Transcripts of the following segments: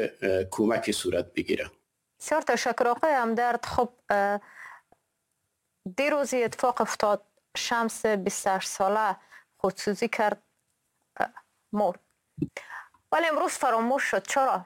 کمک صورت بگیره. بسیار تشکر آقای همدرد. خب دیروزی اتفاق افتاد، شمس 28 ساله خودسوزی کرد، مرد، ولی امروز فراموش شد. چرا؟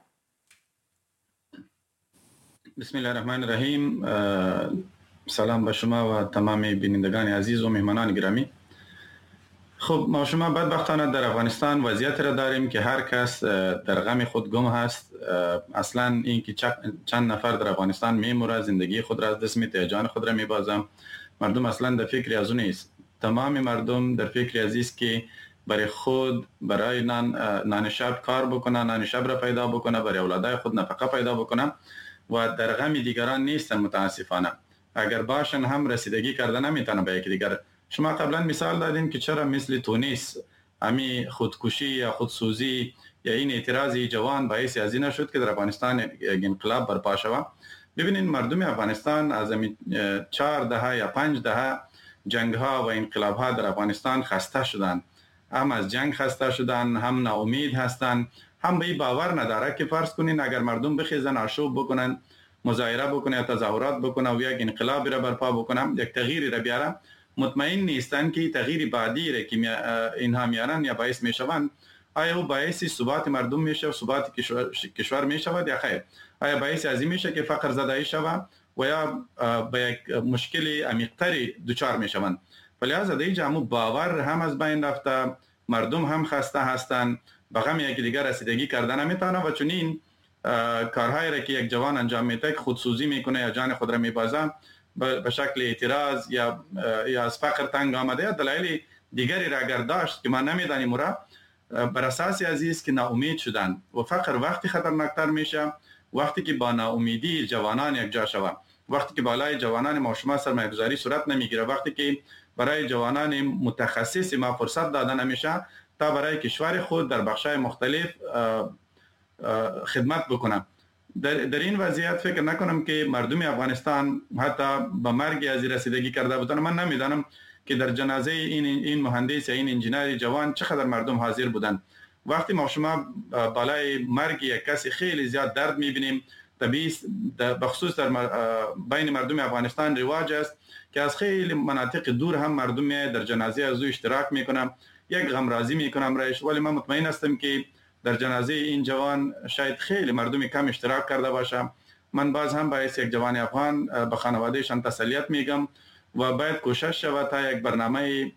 بسم الله الرحمن الرحیم. سلام به شما و تمام بینندگان عزیز و مهمانان گرامی. خب ما شما بدبختانه در افغانستان وضعیت را داریم که هر کس در غم خود گم هست. اصلا این که چند نفر در افغانستان میموره، زندگی خود را از دست میده، جان خود را میبازم. مردم اصلا در فکر از اون نیست. تمام مردم در فکر از است که برای خود، برای نان شب کار بکنه، نان شب را پیدا بکنه، برای اولادای خود نفقه پیدا بکنه و در غم دیگران نیستن. متاسفانه اگر باشن هم رسیدگی کرده نمیتونه به یک دیگر. شما قبلا مثال دادیم که چرا مثل تونس امی خودکشی یا خودسوزی یا این اعتراضی جوان باعث از این شد که در افغانستان یک انقلاب برپا شود. ببینید مردم افغانستان از 4 دهه یا 5 دهه جنگ ها و انقلاب ها در افغانستان خسته شدند. هم از جنگ خسته شدند، هم ناامید هستند، هم به این باور نداره که فرض کنین اگر مردم بخیزن آشوب بکنن، مظاهره بکنن، تظاهرات بکنن و یک انقلاب را برپا بکنن، یک تغییری را بیارن، مطمئن نیستن که تغییر بعدی را که اینها میارن یا باعث میشوند آیا او باعث ثبات مردم میشه و ثبات کشور میشود یا خیر؟ آیا باعث از این میشه که فقر زدایی شود و یا به یک مشکل عمیق‌تری دچار میشوند؟ فلذا در اینجا باور هم از بین رفته، مردم هم خسته هستند، به غم یک دیگر رسیدگی کردن نمیتونه و چنین کارهایی را که یک جوان انجام میده که خودسوزی میکنه یا جان خود را میبازه به شکل اعتراض یا از فقر تنگ آمده یا دلایل دیگری را اگر داشت که ما نمیدانیم را، بر اساس عزیز که ناامید شدن و فقر وقتی خطرناکتر میشه وقتی که با ناامیدی جوانان یک جا شوند، وقتی که بالای جوانان ما شما سرمایه‌گذاری صورت نمیگیره، وقتی که برای جوانان متخصص ما فرصت داده نمیشه تا برای کشور خود در بخش‌های مختلف خدمت بکنم. در این وضعیت فکر نکنم که مردم افغانستان حتی به مرگ از رسیدگی کرده بودن. من نمیدانم که در جنازه این مهندس یا این انجینر جوان چقدر مردم حاضر بودن. وقتی ما شما بالای مرگ یک کسی خیلی زیاد درد میبینیم، طبیعی بخصوص در بین مردم افغانستان رواج است که از خیلی مناطق دور هم مردم در جنازه از او اشتراک میکنم، یک غمرازی میکنم رایش. ولی من مطمئن هستم که در جنازه این جوان شاید خیلی مردم کم اشتراک کرده باشم. من باز هم باعث یک جوان افغان به خانوادهشان تسلیت میگم و باید کوشش شود تا یک برنامه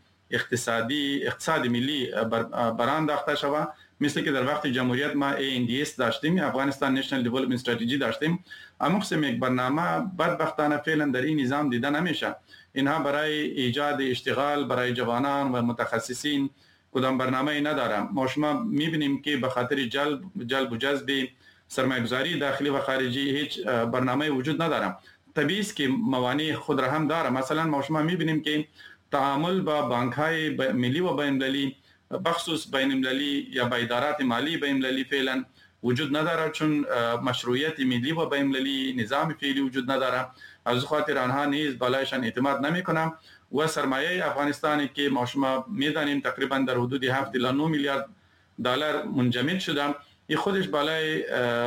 اقتصاد ملی برانداخته شود، مثل که در وقت جمهوریت ما ANDS داشتیم، افغانستان نشنال دیولپمنت استراتژی داشتیم. اما قسم یک برنامه بدبختانه فعلا در این نظام دیده نمیشه. اینها برای ایجاد اشتغال برای جوانان و متخصصین کدام برنامه ندارم. ما شما میبینیم که به خاطر جلب و جذب سرمایه‌گذاری داخلی و خارجی هیچ برنامه وجود ندارم. طبیعی است که موانع خود را هم داره. مثلا ما شما میبینیم که تعامل با بانک‌های ملی و بین‌المللی، بخصوص بین‌المللی یا با ادارات مالی بین‌المللی فعلا وجود نداره، چون مشروعیت ملی و بین‌المللی نظام فعلی وجود نداره. از خاطر آنها نیز بالایشان اعتماد نمی‌کنم و سرمایه افغانستانی که ما شما می‌دانیم تقریبا در حدود 7 الی 9 میلیارد دلار منجمد شده، این خودش بالای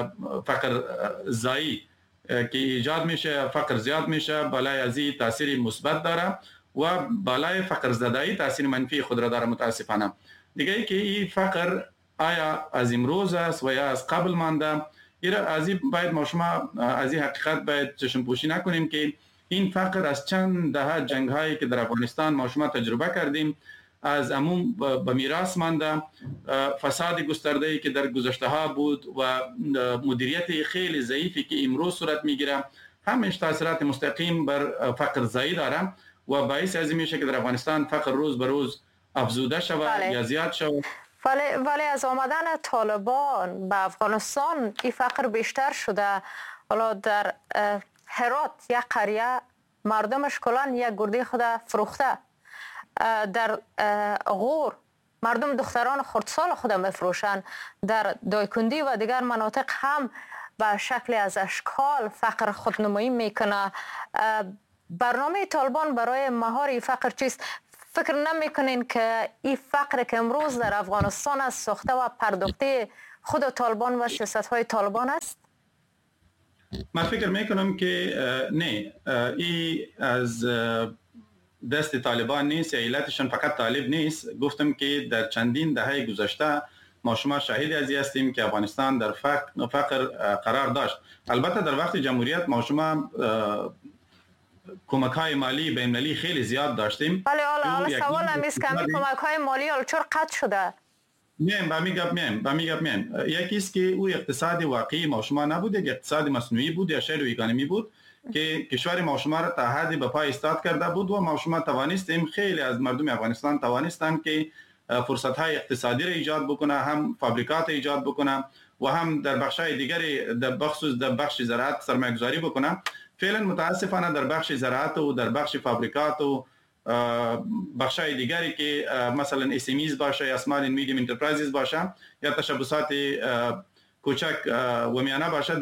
فقر زایی که ایجاد میشه، فقر زیاد میشه، بالای از این تاثیر مثبت داره و بالای فقر زدایی تاثیر منفی خود را داره. متاسفانه دیگه ای که این فقر آیا از امروز است و یا از قبل مانده، از این باید ما شما از این حقیقت باید چشم پوشی نکنیم که این فقر از چند دهه جنگ هایی که در افغانستان ما شما تجربه کردیم از عموم به میراث مانده، فساد گسترده ای که در گذشته ها بود و مدیریت خیلی ضعیفی که امروز صورت میگیره، همش تاثیرات مستقیم بر فقر زایی داره و باعث از این میشه که در افغانستان فقر روز به روز افزوده شود یا زیاد شود. ولی از آمدن طالبان به افغانستان این فقر بیشتر شده. حالا در هرات یک قریه مردمش کلان یک گرده خود فروخته، در غور مردم دختران خردسال خود میفروشن، در دایکندی و دیگر مناطق هم به شکل از اشکال فقر خودنمایی میکنه. برنامه طالبان برای مهار فقر چیست؟ فکر نمیکنین که این فقر که امروز در افغانستان است ساخته و پرداخته خود طالبان و سیاست‌های طالبان است؟ من فکر میکنم که نه، این از دست طالبان نیست یا علتشان فقط طالب نیست. گفتم که در چندین دهه گذشته ما شما شاهد از هستیم که افغانستان در فقر قرار داشت. البته در وقت جمهوریت ما شما کمک‌های مالی بین‌المللی خیلی زیاد داشتیم. بله، حالا سوالم است که کمک‌های مالی چرا قطع شده؟ یکی است که او اقتصاد واقعی ما شما نبوده، که اقتصاد مصنوعی بود یا شیر اکانومی بود که کشور ما شما را تا حدی به پای ایستاد کرده بود و ما شما توانستیم، خیلی از مردم افغانستان توانستند که فرصت‌های اقتصادی را ایجاد بکنه، هم فابریکات ایجاد بکنه و هم در بخش‌های دیگری در بخش زراعت سرمایه‌گذاری بکنه. فعلا متاسفانه در بخش زراعت و در بخش فابریکات و بخشای دیگری که مثلا SMEs باشه یا Small and Medium Enterprises باشه یا تشبثات کوچک و میانه باشه،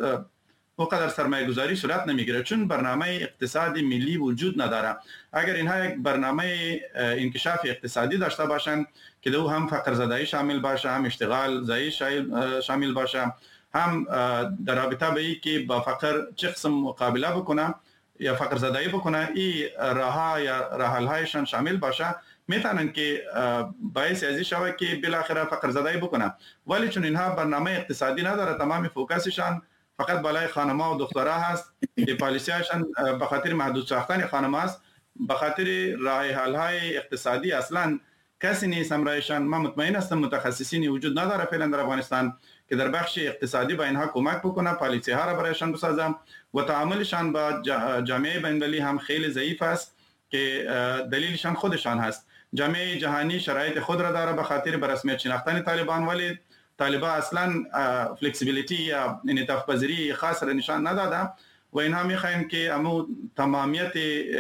او قدر سرمایه گذاری صورت نمیگیره چون برنامه اقتصادی ملی وجود نداره. اگر اینها یک برنامه انکشاف اقتصادی داشته باشند که دو هم فقر زدایی شامل باشه، هم اشتغال زایی شامل باشه، هم در رابطه به این که با فقر چه قسم مقابله بکنه یا فقر زدایی بکنه، این راه یا راه حل‌هایشان شامل باشه، میتونن که باعث ازی شوه که بالاخره فقر زدایی بکنه. ولی چون اینها برنامه اقتصادی نداره، تمام فوکسشان فقط بالای خانم‌ها و دخترها هست که پالیسی‌هاشان به خاطر محدود ساختن خانم‌ها است، به خاطر راه حل‌های اقتصادی اصلا کسی نیست همراهشان. من مطمئن هستم متخصصینی وجود نداره فعلا در افغانستان که در بخش اقتصادی به اینها کمک بکنه، پالیسی ها را برایشان بسازم و تعاملشان با جامعه بین‌المللی هم خیلی ضعیف است که دلیلشان خودشان هست. جامعه جهانی شرایط خود را داره به خاطر به رسمیت شناختن طالبان، ولی طالبان اصلا فلکسیبیلیتی یا انعطاف پذیری خاص را نشان نداده و اینها میخواین که امو تمامیت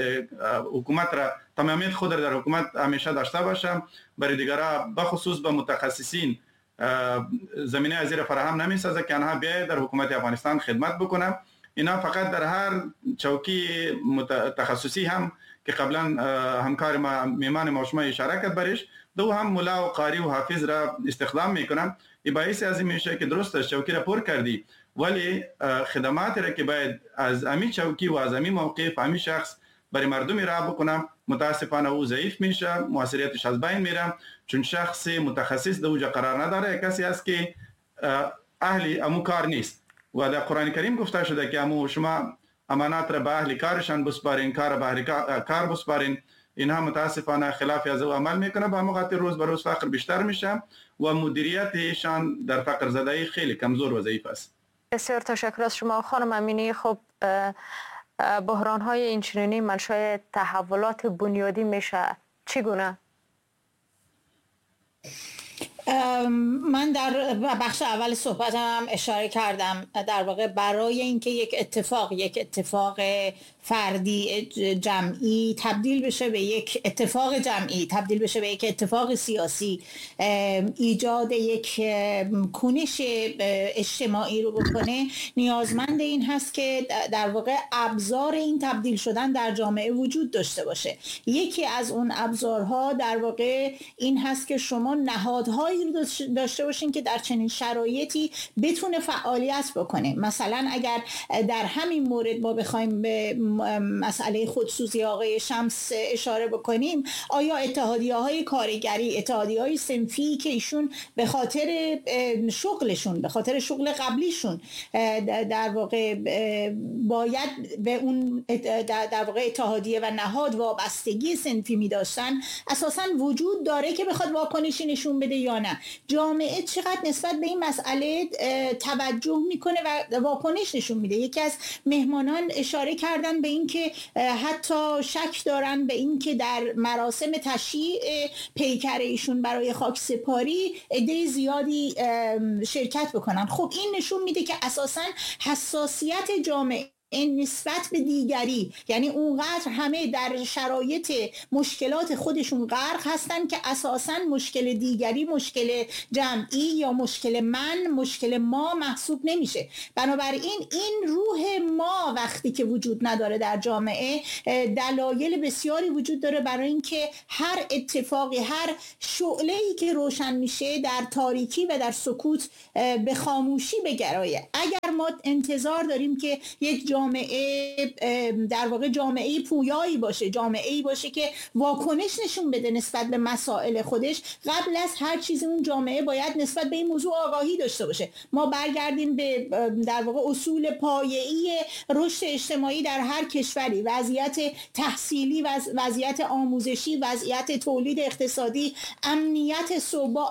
حکومت را، تمامیت خود را در حکومت همیشه داشته باشه، برای دیگرها بخصوص به متخصصین زمینه ازی را فراهم نمیسازه که آنها بیاید در حکومت افغانستان خدمت بکنه. اینا فقط در هر چوکی تخصصی هم که قبلا همکار ما میمان ما شما اشاره کرد برش، دو هم ملا و قاری و حافظ را استخدام میکنم. این باعث از این میشه که درست چوکی را پر کردی، ولی خدمات را که باید از امی چوکی و از امی موقف امی شخص برای مردم را بکنم، متاسفانه او ضعیف میشه، موثریتش از بین میره چون شخص متخصص دوجا قرار نداره، کسی است که اهل امو کار نیست. و در قرآن کریم گفته شده که امو شما امانات را به اهل کارشان بسپارین، کار به اهل کار بسپارین. اینها متاسفانه خلاف از او عمل میکنه، به همون خاطر روز به روز فقر بیشتر میشه و مدیریتشان در فقر زدایی خیلی کمزور و ضعیف است. بسیار تشکر از شما خانم امینی. خب بحران های اینچنینی منشأ تحولات بنیادی میشه، چگونه؟ من در بخش اول صحبتم اشاره کردم در واقع برای اینکه یک اتفاق فردی جمعی تبدیل بشه به یک اتفاق جمعی، تبدیل بشه به یک اتفاق سیاسی، ایجاد یک کنش اجتماعی رو بکنه، نیازمند این هست که در واقع ابزار این تبدیل شدن در جامعه وجود داشته باشه. یکی از اون ابزارها در واقع این هست که شما نهادهایی رو داشته باشین که در چنین شرایطی بتونه فعالیت بکنه. مثلا اگر در همین مورد ما بخوایم به مسئله خودسوزی آقای شمس اشاره بکنیم، آیا اتحادیه‌های کارگری، اتحادیه‌های صنفی که ایشون به خاطر شغلشون، به خاطر شغل قبلیشون در واقع باید به اون در واقع اتحادیه و نهاد وابستگی صنفی می داشتن، اساساً وجود داره که بخواد واکنشی نشون بده یا نه؟ جامعه چقدر نسبت به این مسئله توجه میکنه و واکنش نشون میده؟ یکی از مهمانان اشاره کردن به این که حتی شک دارن به این که در مراسم تشییع پیکر ایشون برای خاکسپاری عده زیادی شرکت بکنن. خب این نشون میده که اساساً حساسیت جامعه نسبت به دیگری، یعنی اونقدر همه در شرایط مشکلات خودشون غرق هستن که اساساً مشکل دیگری مشکل جمعی یا مشکل مشکل ما محسوب نمیشه. بنابراین این روح ما وقتی که وجود نداره در جامعه، دلایل بسیاری وجود داره برای اینکه هر اتفاقی، هر شعله‌ای که روشن میشه در تاریکی و در سکوت به خاموشی بگرایه. اگر ما انتظار داریم که یک جامعه در واقع جامعه پویایی باشه، جامعه‌ای باشه که واکنش نشون بده نسبت به مسائل خودش، قبل از هر چیزی اون جامعه باید نسبت به این موضوع آگاهی داشته باشه. ما برگردیم به در واقع اصول پایه‌ای رشد اجتماعی در هر کشوری، وضعیت تحصیلی، وضعیت آموزشی، وضعیت تولید اقتصادی، امنیت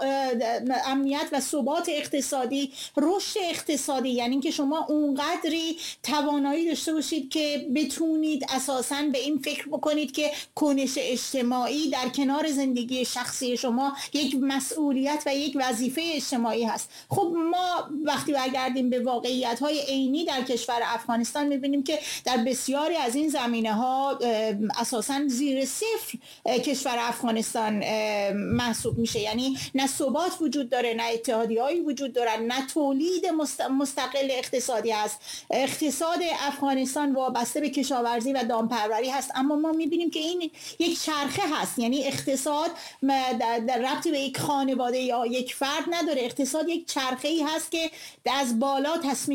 و ثبات اقتصادی، رشد اقتصادی، یعنی که شما اونقدری توانایی داشته باشید که بتونید اساساً به این فکر بکنید که کنش اجتماعی در کنار زندگی شخصی شما یک مسئولیت و یک وظیفه اجتماعی هست. خب ما وقتی برگردیم به واقعیت‌های عینی در کشور افغانستان می‌بینیم که در بسیاری از این زمینه‌ها اساساً زیر صفر کشور افغانستان محسوب میشه. یعنی نه ثبات وجود داره، نه اتحادیه‌ای وجود دارن، نه تولید مستقل اقتصادی هست. اقتصاد افغانستان وابسته به کشاورزی و دامپروری هست، اما ما میبینیم که این یک چرخه هست. یعنی اقتصاد در ربطی به یک خانواده یا یک فرد نداره. اقتصاد یک چرخه‌ای هست که از بالا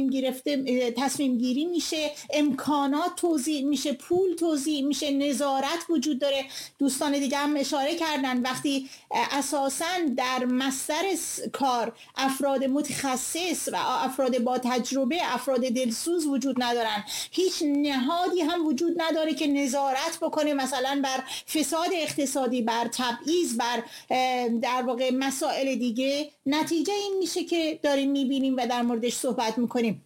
تصمیم گیری میشه، امکانات توزیع میشه، پول توزیع میشه، نظارت وجود داره. دوستان دیگه هم اشاره کردن وقتی اساساً در مصدر کار افراد متخصص و افراد با تجربه، افراد دلسوز وجود ندارن، هیچ نهادی هم وجود نداره که نظارت بکنه مثلا بر فساد اقتصادی، بر تبعیض، بر در واقع مسائل دیگه. نتیجه این میشه که داریم میبینیم و در موردش صحبت میکنیم.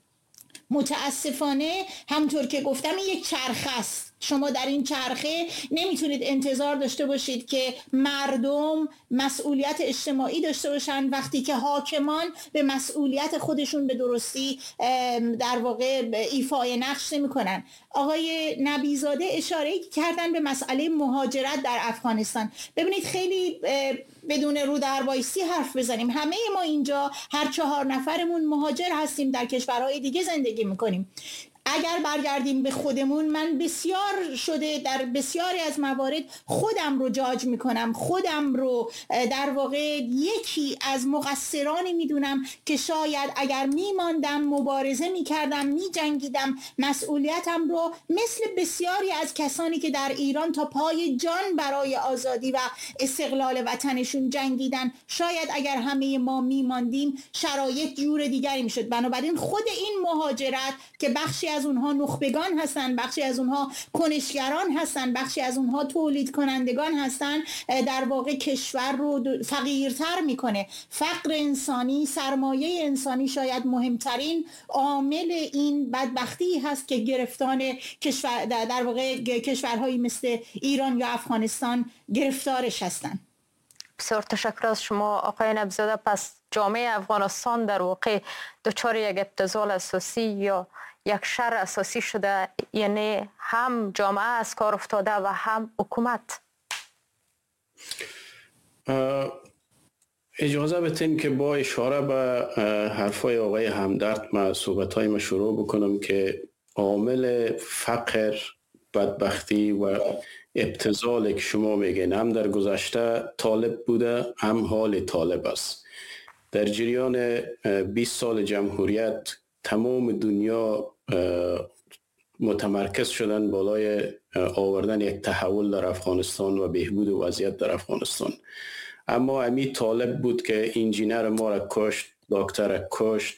متاسفانه همونطور که گفتم این یک چرخه است. شما در این چرخه نمیتونید انتظار داشته باشید که مردم مسئولیت اجتماعی داشته باشن وقتی که حاکمان به مسئولیت خودشون به درستی در واقع ایفای نقش نمی‌کنن. آقای نبیزاده اشاره کردن به مسئله مهاجرت در افغانستان. ببینید خیلی بدون رو در وایسی حرف بزنیم. همه ما اینجا هر 4 نفرمون مهاجر هستیم، در کشورهای دیگه زندگی می‌کنیم. اگر برگردیم به خودمون، من بسیار شده در بسیاری از موارد خودم رو جاج میکنم، خودم رو در واقع یکی از مقصرانی میدونم که شاید اگر میماندم، مبارزه میکردم، میجنگیدم، مسئولیتم رو مثل بسیاری از کسانی که در ایران تا پای جان برای آزادی و استقلال وطنشون جنگیدن، شاید اگر همه ما میماندیم شرایط جور دیگری میشد. بنابراین خود این مهاجرت که بخشی از اونها نخبگان هستن، بخشی از اونها کنشگران هستن، بخشی از اونها تولید کنندگان هستن، در واقع کشور رو فقیرتر میکنه. فقر انسانی، سرمایه انسانی شاید مهمترین عامل این بدبختی هست که گرفتان کشور در واقع کشورهایی مثل ایران یا افغانستان گرفتارش هستن. بسیار تشکر از شما آقای نبیزاده. پس جامعه افغانستان در واقع دچار یک ابتذال اساسی یا یک شر اساسی شده، یعنی هم جامعه از کار افتاده و هم حکومت. اجازه بدین که با اشاره به حرفای آقای همدرد ما صحبت‌های ما شروع بکنم که عامل فقر، بدبختی و ابتذال که شما میگین هم در گذشته طالب بوده، هم حال طالب است. در جریان 20 سال جمهوریت تمام دنیا متمرکز شدن بالای آوردن یک تحول در افغانستان و بهبود وضعیت در افغانستان. اما امی طالب بود که انجینر ما را کشت، دکتر را کشت،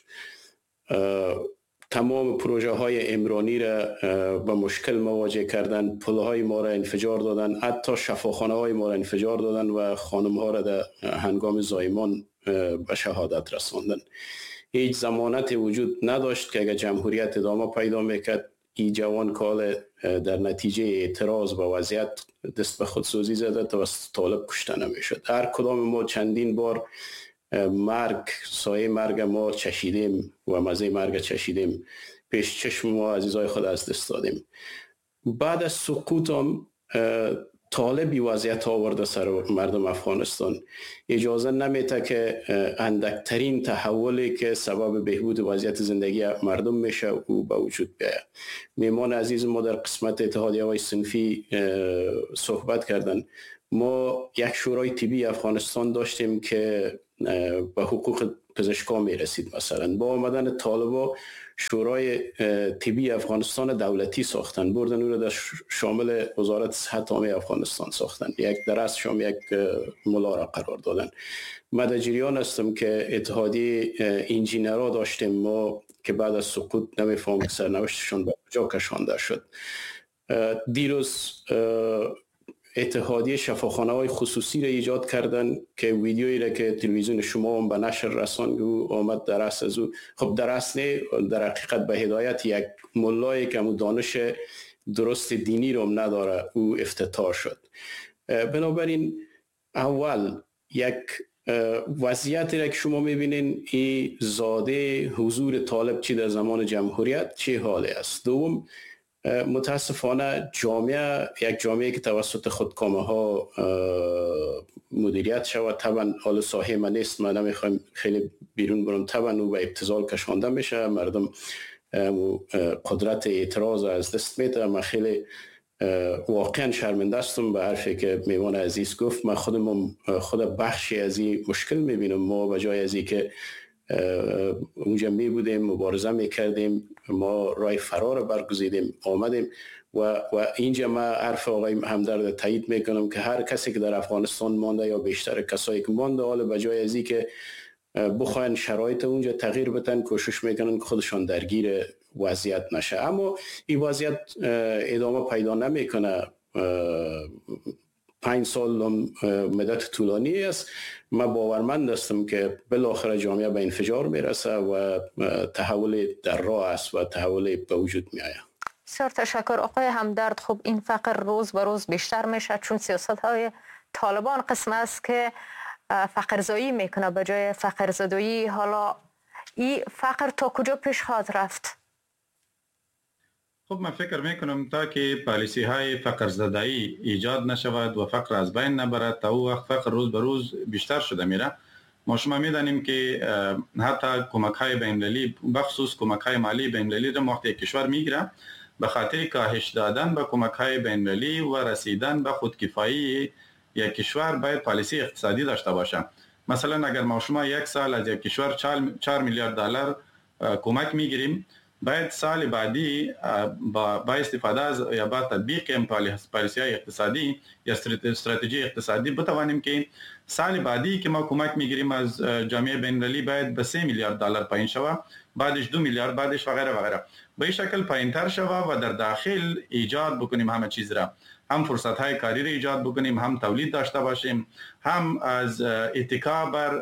تمام پروژه های عمرانی را به مشکل مواجه کردن، پل های ما را انفجار دادن، حتی شفاخانه های ما را انفجار دادن و خانم ها را در هنگام زایمان به شهادت رساندن. هیچ ضمانتی وجود نداشت که اگر جمهوریت ادامه پیدا میکرد این جوان کال در نتیجه اعتراض به وضعیت دست به خودسوزی زده توسط طالب کشته نمیشد. هر کدام ما چندین بار سایه مرگ ما چشیدیم و مزه مرگ چشیدیم، پیش چشم ما عزیزای خود از دست دادیم. بعد از سقوط هم طالبی وضعیت آورده سر مردم افغانستان. اجازه نمیده که اندکترین تحولی که سبب بهبود وضعیت زندگی مردم میشه او به وجود بیاید. میمان عزیز ما در قسمت اتحادیه های صنفی صحبت کردن. ما یک شورای طبی افغانستان داشتیم که به حقوق پزشکا میرسید. مثلا با آمدن طالبا شورای طبی افغانستان دولتی ساختن، بردن او را در شامل وزارت صحت عامه افغانستان ساختن، یک درست شام یک ملا را قرار دادن. من در جریان هستم که اتحادیه انجینرها داشتیم ما که بعد از سقوط نمیفهم که سرنوشتشون به کجا کشانده شد. دیروز اتحادیه شفاخانه های خصوصی را ایجاد کردن که ویدیویی را که تلویزیون شما هم به نشر رساند او آمد در اصل از او، خب در اصل نه، در حقیقت به هدایت یک ملایی که مو دانش درست دینی رو هم نداره او افتتاح شد. بنابراین اول یک وضعیتی را که شما میبینین این زاده حضور طالب چی در زمان جمهوریت چه حالی است. دوم، متاسفانه یک جامعه که توسط خودکامه ها مدیریت شود، طبعا حال ساحه من نیست، من نمیخوایم خیلی بیرون برم، طبعا او به ابتذال کشانده میشه، مردم قدرت اعتراض از دست میده. من خیلی واقعا شرمنده هستم به حرفی که میوان عزیز گفت. من خود بخشی از این مشکل میبینم. ما به جای از این که اونجا می بودیم مبارزه می کردیم، ما راه فرار برگزیدیم آمدیم و اینجا ما حرف آقای همدرد تایید میکنم که هر کسی که در افغانستان مانده یا بیشتر کسایی که مانده، حالا به جای از این که بخواین شرایط اونجا تغییر بدن کوشش میکنن که خودشان درگیر وضعیت نشه. اما این وضعیت ادامه پیدا نمیکنه. 5 سال مدت طولانی است. من باورمند هستم که بالاخره جامعه به انفجار میرسه و تحول در راه است و تحول به وجود می آید. بسیار تشکر آقای همدرد. خب این فقر روز به روز بیشتر میشه چون سیاست های طالبان قسم است که فقرزایی میکنه به جای فقرزدایی. حالا این فقر تا کجا پیش خواهد رفت؟ خب من فکر میکنم تا که پالیسی های فقر زدایی ایجاد نشود و فقر از بین نبرد، تا او وقت فقر روز به روز بیشتر شده میره. ما شما میدانیم که حتی کمک های بین‌المللی، بخصوص کمک های مالی بین‌المللی را وقتی کشور میگیره به خاطر کاهش دادن به کمک های بین‌المللی و رسیدن به خودکفایی یک کشور باید پالیسی اقتصادی داشته باشه. مثلا اگر ما شما یک سال از یک کشور 4 میلیارد دلار کمک میگیریم، باید سال بعدی با استفاده از یا با تطبیق این پالیسی های اقتصادی یا استراتژی اقتصادی بتوانیم که سال بعدی که ما کمک میگیریم از جامعه بین‌المللی باید به 3 میلیارد دلار پایین شود، بعدش 2 میلیارد، بعدش وغیره وغیره، به این شکل پایینتر شود و در داخل ایجاد بکنیم همه چیز را، هم فرصت های کاری را ایجاد بکنیم، هم تولید داشته باشیم، هم از اتکا بر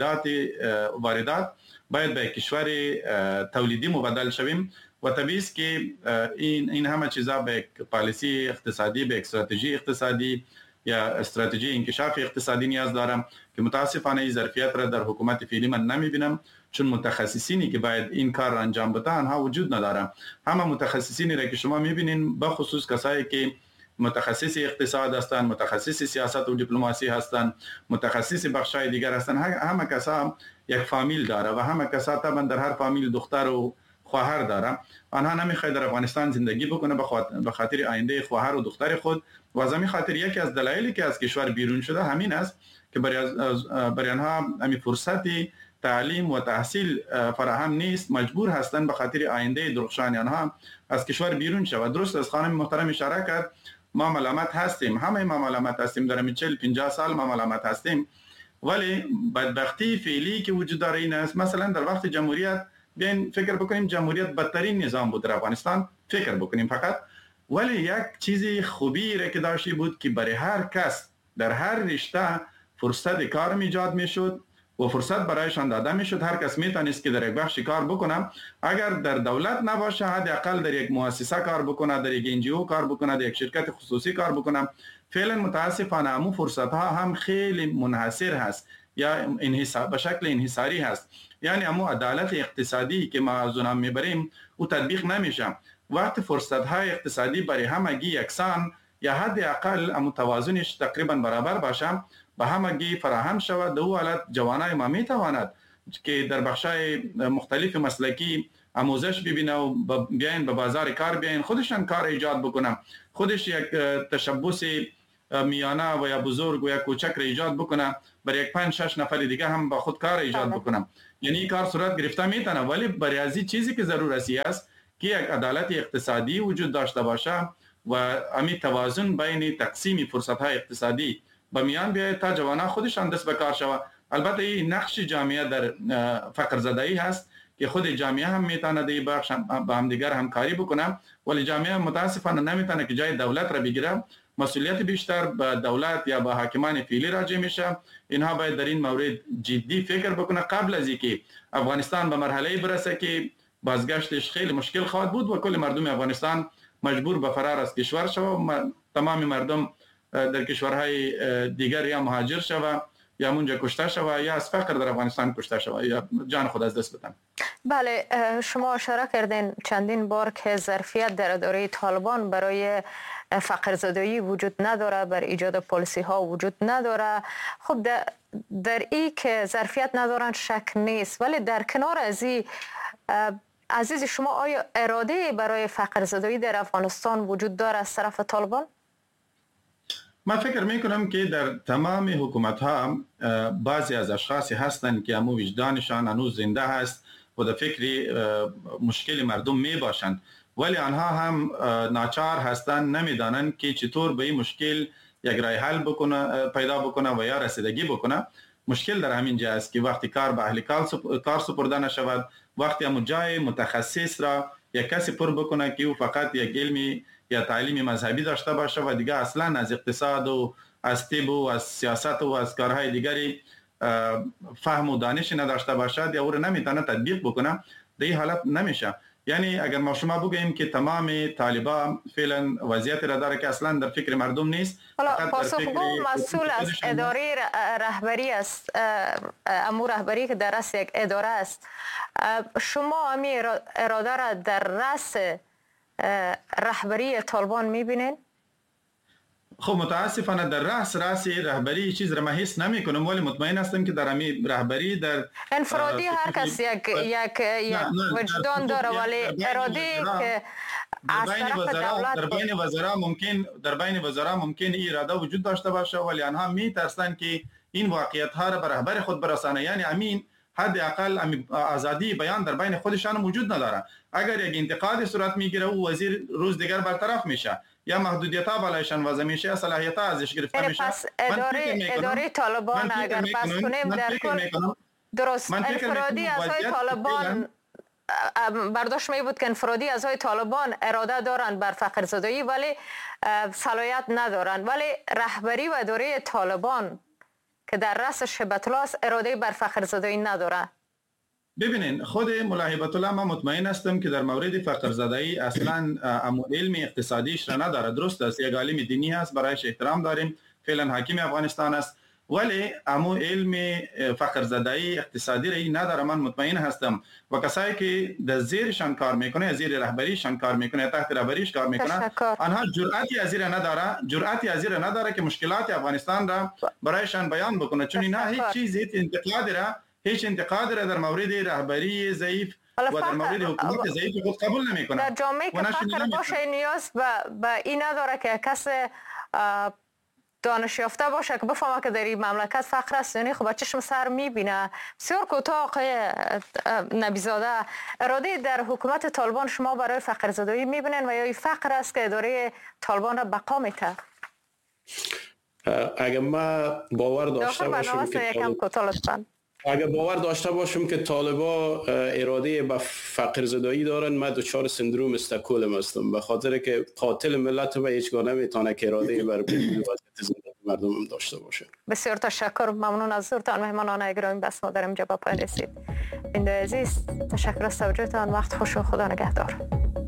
واردات باید به کشور تولیدی مبادل شویم و طبیعی است که این همه چیزا به پالیسی اقتصادی، به استراتژی اقتصادی یا استراتژی انکشاف اقتصادی نیاز دارم که متاسفانه این ظرفیت را در حکومت فعلی من نمیبینم، چون متخصصینی که باید این کار را انجام بدن آنها وجود ندارن. همه متخصصینی را که شما میبینین به خصوص کسایی که متخصص اقتصاد هستند، متخصص سیاست و دیپلماسی هستند، متخصص بخشای دیگر هستند، همه کسا یک فامیل داره و همه کسا طبعا در هر فامیل دختر و خواهر داره. آنها نمیخواد در افغانستان زندگی بکنه به خاطر آینده خواهر و دختر خود و از همین خاطر یکی از دلایلی که از کشور بیرون شده همین است که برای آنها همین فرصتی تعلیم و تحصیل فراهم نیست، مجبور هستند به خاطر آینده درخشان آنها از کشور بیرون شود. درست از خانم محترم اشاره کرد، ما ملامت هستیم، همه ما ملامت هستیم، در 40-50 سال ما ملامت هستیم، ولی بدبختی فعلی که وجود داره این است. مثلا در وقت جمهوریت بیاین فکر بکنیم، جمهوریت بدترین نظام بود در افغانستان، فکر بکنیم فقط، ولی یک چیزی خوبی را که داشتی بود که برای هر کس در هر رشته فرصت کار ایجاد میشد و فرصت برایشان داده میشد. هر کس میتونست که در یک بخش کار بکنه، اگر در دولت نباشه حداقل در یک مؤسسه کار بکنه، در یک NGO کار بکنه، در یک شرکت خصوصی کار بکنه. فعلا متاسفانه همون فرصت ها هم خیلی منحصر هست. یا به شکل انحصاری هست. یعنی اما عدالت اقتصادی که ما از اونها میبریم او تطبیق نمیشه. وقت فرصت های اقتصادی برای همگی یکسان یا حداقل اما توازنش تقریبا برابر باشه به همگی فراهم شود، در او حالت جوانای ما میتواند که در بخشای مختلف مسلکی آموزش ببینه و بیاین به بازار کار بیاین، خودشان کار ایجاد بکنه، خودش یک تشبث میانه و یا بزرگ و یا کوچک را ایجاد بکنه، برای یک 5-6 نفر دیگه هم با خود کار ایجاد بکنه. یعنی کار صورت گرفته میتونه، ولی برای از چیزی که ضرورتی است که یک عدالت اقتصادی وجود داشته باشه و امی توازن بین تقسیم فرصت های اقتصادی به میان بیاید تا جوانان خودشان دست به کار شود. البته این نقش جامعه در فقر زدایی هست که خود جامعه هم میتونه در بخش با هم دیگر همکاری بکنه، ولی جامعه متاسفانه نمیتونه که جای دولت را بگیره. مسئولیت بیشتر به دولت یا به حاکمان فعلی راجع میشه. اینها باید در این مورد جدی فکر بکنه قبل از اینکه افغانستان به مرحله برسه که بازگشتش خیلی مشکل خواهد بود و کل مردم افغانستان مجبور به فرار از کشور شود. تمام مردم در کشورهای دیگر یا مهاجر شود یا اونجا کشته شود یا از فقر در افغانستان کشته شود یا جان خود از دست بدن. بله، شما اشاره کردین چندین بار که ظرفیت در اداره طالبان برای فقر زدایی وجود نداره، بر ایجاد پالیسی ها وجود نداره. خب در این که ظرفیت ندارن شک نیست، ولی در کنار از این عزیز شما آیا اراده برای فقر زدایی در افغانستان وجود داره از طرف طالبان؟ من فکر میکنم که در تمام حکومت ها بعضی از اشخاصی هستند که همو وجدانشان هنوز زنده هست و در فکر مشکل مردم می باشند، ولی آنها هم ناچار هستند، نمیدانند که چطور به این مشکل یک راه حل پیدا بکنه و یا رسیدگی بکنه. مشکل در همین جا است که وقتی کار به اهل کار سپرده نشود، وقتی همون جای متخصص را یک کسی پر بکنه که او فقط یک علمی یا تعلیم مذهبی داشته باشه و دیگه اصلا از اقتصاد و از طب و از سیاست و از کارهای دیگری فهم و دانش نداشته باشد یا او را نمیتونه تطبیق بکنه، در این حالت نمیشه. یعنی اگر ما شما بگیم که تمام طالبان فعلا وضعیت را داره که اصلا در فکر مردم نیست، حالا پاسخگو مسئول از اداره رهبری است، امور رهبری که در رأس یک اداره است، شما امی اراده را در رأس رهبری طالبان میبینین؟ خب متاسفانه در رأس رهبری چیز را ما حس نمی کنم، ولی مطمئن هستم که در امی رهبری در انفرادی هر کس یک وجدان داره، ولی اراده که از طرف دولت در بین وزرا ممکن این اراده وجود داشته باشه، ولی آنها میترسند که این واقعیت ها را به رهبر خود برسانه. یعنی امین حداقل آزادی بیان در بین خودشان موجود نداره. اگر یک انتقاد صورت میگیره او وزیر روز دیگر برطرف میشه یا محدودیت ها بالایشان وضع میشه یا صلاحیت ها ازش گرفته میشه. پس اداره طالبان اگر بس کنیم در کل درست انفرادی اعضای طالبان برداشت می بود که انفرادی اعضای طالبان اراده دارند بر فقر زدایی ولی صلاحیت ندارند، ولی رهبری و اداره طالبان که در رأس هبت الله است اراده بر فقر زدایی نداره. ببینین خود ملا هبت الله من مطمئن هستم که در مورد فقر زدایی اصلا علم اقتصادیش را نداره. درست است یک عالم دینی هست، برایش احترام داریم، فعلا حاکم افغانستان است، ولی علم فقر زدایی اقتصادی را نداره. من مطمئن هستم و کسایی که در زیرشان کار میکنه، زیر رهبریشان کار میکنه، تحت رهبریش کار میکنه، آنها جرأتی از این نداره که مشکلات افغانستان را برایشان بیان بکنه، چون نه هیچ انتقاد را در مورد رهبری ضعیف و در مورد حکومت ضعیف خود قبول نمیکنه. در جامعه که فقر باشه نیاز به این نداره که کس دانش یافته باشه که بفهمه که در این مملکت فقر است. یعنی خب چشم سر میبینه. بسیار کوتاه آقای نبیزاده، اراده در حکومت طالبان شما برای فقر زدایی میبینن و یا این فقر است که اداره طالبان را بقا میده؟ اگر ما باور داشته باشم که طالبا اراده به فقر زدایی دارن، من دچار سندروم استکهلم هستم، به خاطر که قاتل ملت و هیچگاه نمیتونه که اراده بر وضعیت زندگی مردم هم داشته باشه. بسیار تشکر، ممنون از حضورتان مهمانان گرامی. بس ما در اینجا به پایان رسید. بیننده عزیز تشکر از توجهتان، وقت خوش و خدا نگهدار.